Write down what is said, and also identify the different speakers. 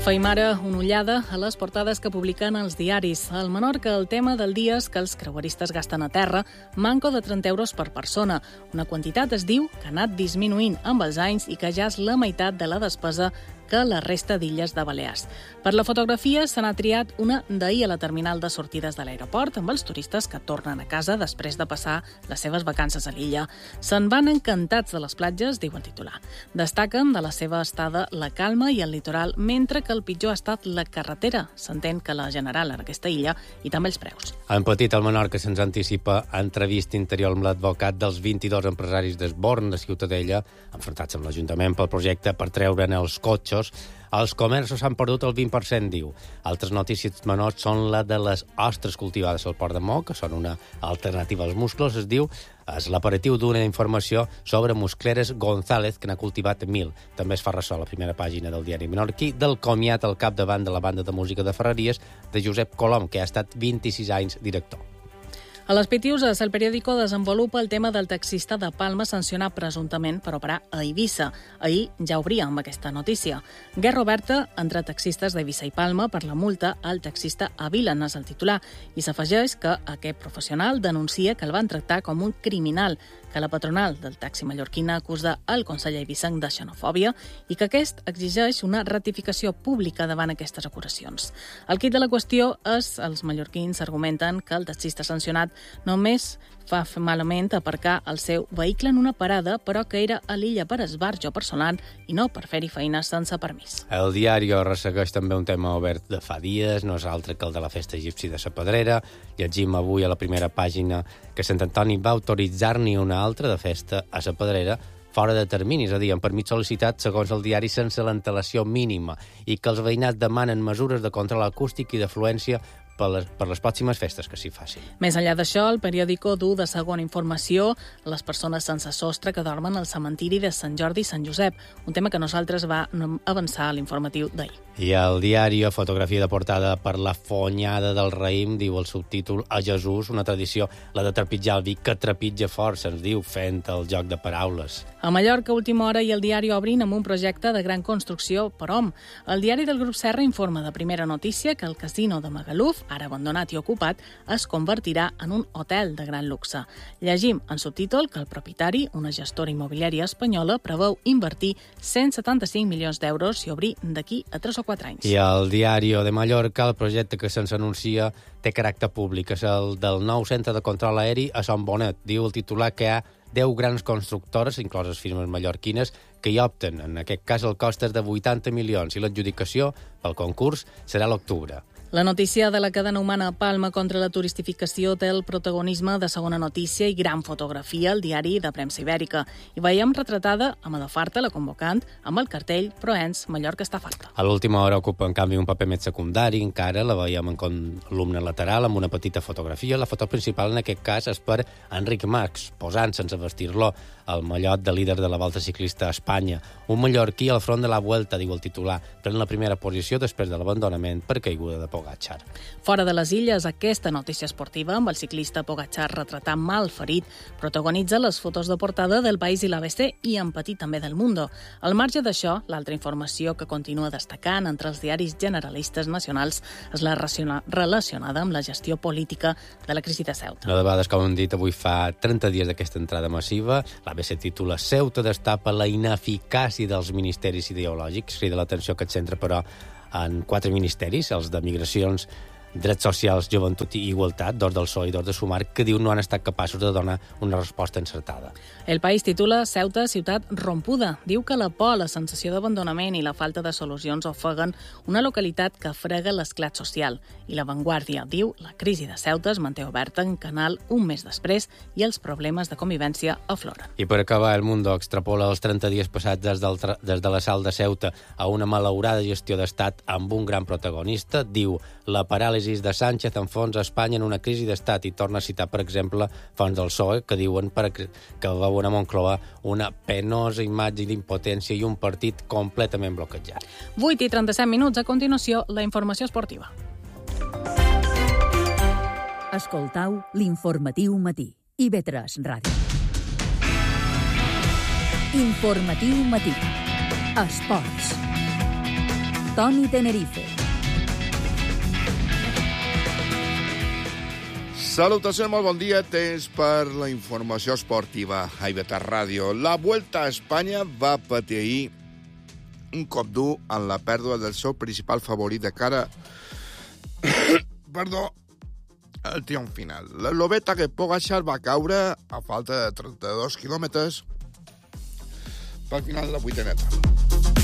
Speaker 1: Feim ara una ullada a les portades que publiquen els diaris. Al Menorca, el tema del dia és que els creueristes gasten a terra manco de 30 euros per persona. Una quantitat es diu que ha anat disminuint amb els anys i que ja és la meitat de la despesa que la resta d'illes de Balears. Per la fotografia se n'ha triat una d'ahir a la terminal de sortides de l'aeroport amb els turistes que tornen a casa després de passar les seves vacances a l'illa. Se'n van encantats de les platges, diu el titular. Destaquen de la seva estada la calma i el litoral, mentre que el pitjor ha estat la carretera. S'entén que la general en aquesta illa i també els preus.
Speaker 2: En petit, el Menorca se'ns anticipa entrevista interior amb l'advocat dels 22 empresaris d'Esborn, de Ciutadella, enfrontats amb l'Ajuntament pel projecte per treure'n els cotxes. Els comerços s'han perdut el 20%, diu. Altres notícies menors són la de les ostres cultivades al Port de Moc, que són una alternativa als musclos, es diu. És l'aperitiu d'una informació sobre muscleres González, que n'ha cultivat 1.000. També es fa ressò a la primera pàgina del diari menorquí del comiat al capdavant de la banda de música de Ferreries de Josep Colom, que ha estat 26 anys director.
Speaker 1: A les Pitiuses, el periòdico desenvolupa el tema del taxista de Palma sancionat presumptament per operar a Eivissa. Ahir ja obria amb aquesta notícia. Guerra oberta entre taxistes d'Eivissa i Palma per la multa al taxista a Vilan, és el titular, i s'afegeix que aquest professional denuncia que el van tractar com un criminal, que la patronal del taxi mallorquina acusa el conseller eivissenc de xenofòbia i que aquest exigeix una ratificació pública davant aquestes acusacions. El quid de la qüestió és els mallorquins argumenten que el taxista sancionat només fa malament aparcar el seu vehicle en una parada, però que era a l'illa per esbarjo personal i no per fer-hi feines sense permís.
Speaker 2: El diari ressegueix també un tema obert de fa dies, no és altre que el de la festa egipci de la Pedrera. Llegim avui a la primera pàgina que Sant Antoni va autoritzar-n'hi una altra de festa a la Pedrera fora de termini, és a dir, amb permís sol·licitat segons el diari sense l'antelació mínima, i que els veïnats demanen mesures de control acústic i d'afluència per les pròximes festes que s'hi facin.
Speaker 1: Més enllà d'això, el periòdico du de segona informació a les persones sense sostre que dormen al cementiri de Sant Jordi i Sant Josep, un tema que nosaltres va avançar a l'informatiu d'ahir.
Speaker 2: I el diari, fotografia de portada per la fonyada del raïm, diu el subtítol A Jesús, una tradició, la de trepitjar el vi, que trepitja força, ens diu, fent el joc de paraules.
Speaker 1: A Mallorca, Última Hora i el diari obrin amb un projecte de gran construcció per hom. El diari del Grup Serra informa de primera notícia que el casino de Magaluf, ara abandonat i ocupat, es convertirà en un hotel de gran luxe. Llegim en subtítol que el propietari, una gestora immobiliària espanyola, preveu invertir 175 milions d'euros i obrir d'aquí a 3 o 4 anys.
Speaker 2: I al diari de Mallorca, el projecte que se'ns anuncia té caràcter públic, és el del nou centre de control aeri a Sant Bonet. Diu el titular que hi ha 10 grans constructores, incloses firmes mallorquines, que hi opten. En aquest cas, el cost és de 80 milions i l'adjudicació pel concurs serà a l'octubre.
Speaker 1: La notícia de la cadena humana Palma contra la turistificació té el protagonisme de segona notícia i gran fotografia al diari de premsa ibèrica. I veiem retratada Amador Farta, la convocant, amb el cartell Proens, Mallorca està farta.
Speaker 2: A l'última hora ocupa, en canvi, un paper més secundari, encara la veiem en columna lateral amb una petita fotografia. La foto principal, en aquest cas, és per Enric Mas, posant sense vestir-lo el mallot de líder de la Volta Ciclista a Espanya. Un mallorquí al front de la Vuelta, diu el titular, pren la primera posició després de l'abandonament per caiguda de Pogačar.
Speaker 1: Fora de les illes, aquesta notícia esportiva amb el ciclista Pogačar retratat mal ferit protagonitza les fotos de portada del País i l'ABC i en petit també del Mundo. Al marge d'això, l'altra informació que continua destacant entre els diaris generalistes nacionals és la relacionada amb la gestió política de la crisi de Ceuta.
Speaker 2: No de vegades, com hem dit, avui fa 30 dies d'aquesta entrada massiva. L'ABC titula Ceuta destapa la ineficàcia dels ministeris ideològics. Crida l'atenció aquest centre, però, en 4 ministeris, els de Migracions, Drets Socials, Joventut i Igualtat, dos del PSOE i dos de Sumar, que diu no han estat capaços de donar una resposta encertada.
Speaker 1: El País titula Ceuta, ciutat rompuda. Diu que la por, la sensació d'abandonament i la falta de solucions ofeguen una localitat que frega l'esclat social. I La Vanguardia diu la crisi de Ceuta es manté oberta en canal un mes després i els problemes de convivència afloren.
Speaker 2: I per acabar, El Mundo extrapola els 30 dies passats des de l'assalt de Ceuta a una malaurada gestió d'estat amb un gran protagonista. Diu la paràlisi de Sánchez enfonsa Espanya en una crisi d'estat i torna a citar, per exemple, fonts del PSOE que diuen que veuen a Moncloa una penosa imatge d'impotència i un partit completament bloquejat.
Speaker 1: 8:37. A continuació, la informació esportiva.
Speaker 3: Escoltau l'informatiu matí. IB3 Ràdio. Informatiu matí. Esports. Toni Tenerife.
Speaker 4: Salutacions, molt bon dia. Temps per la informació esportiva a IB3 Ràdio. La Vuelta a Espanya va patir ahir un cop dur en la pèrdua del seu principal favorit de cara al triomf final. L'Loveta que Pogačar va caure a falta de 32 quilòmetres pel final de la vuitena etapa.